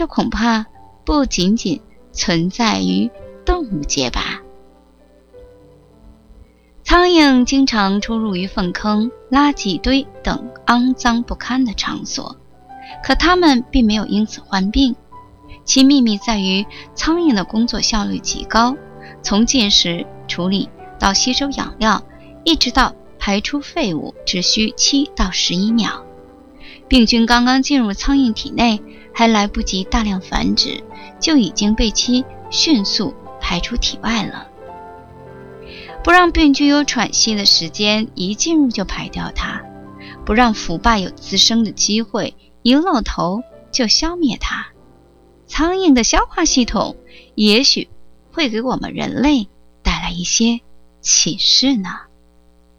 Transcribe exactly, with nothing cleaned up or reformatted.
这恐怕不仅仅存在于动物界吧。苍蝇经常出入于粪坑、垃圾堆等肮脏不堪的场所，可它们并没有因此患病。其秘密在于苍蝇的工作效率极高，从进食、处理到吸收养料，一直到排出废物只需七到十一秒。病菌刚刚进入苍蝇体内，还来不及大量繁殖，就已经被其迅速排出体外了。不让病菌有喘息的时间，一进入就排掉它；不让腐败有滋生的机会，一露头就消灭它。苍蝇的消化系统也许会给我们人类带来一些启示呢。